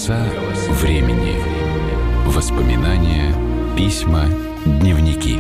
Голоса времени. Воспоминания, письма, дневники.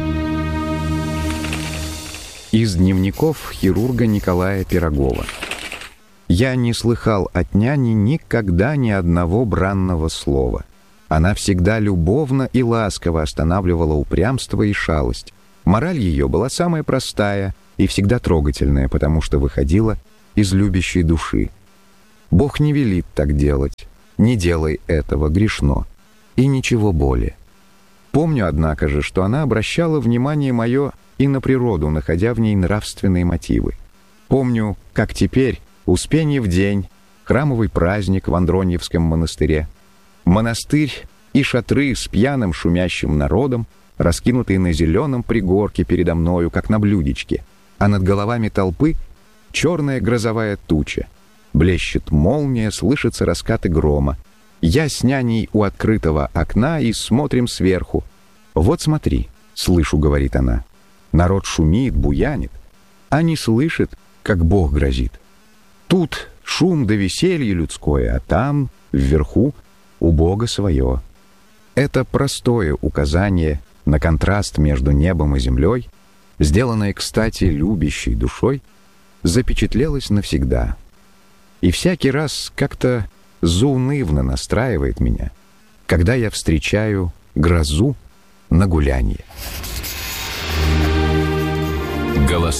Из дневников хирурга Николая Пирогова. Я не слыхал от няни никогда ни одного бранного слова. Она всегда любовно и ласково останавливала упрямство и шалость. Мораль ее была самая простая и всегда трогательная, потому что выходила из любящей души. Бог не велит так делать. Не делай этого, грешно. И ничего более. Помню, однако же, что она обращала внимание мое и на природу, находя в ней нравственные мотивы. Помню, как теперь, Успеньев день, храмовый праздник в Андроньевском монастыре, монастырь и шатры с пьяным шумящим народом, раскинутые на зеленом пригорке передо мною, как на блюдечке, а над головами толпы черная грозовая туча. Блещет молния, слышатся раскаты грома. Я с няней у открытого окна и смотрим сверху. «Вот смотри», — слышу, — говорит она. Народ шумит, буянит, а не слышит, как Бог грозит. Тут шум да веселье людское, а там, вверху, у Бога свое. Это простое указание на контраст между небом и землей, сделанное, кстати, любящей душой, запечатлелось навсегда. И всякий раз как-то заунывно настраивает меня, когда я встречаю грозу на гулянье. Голоса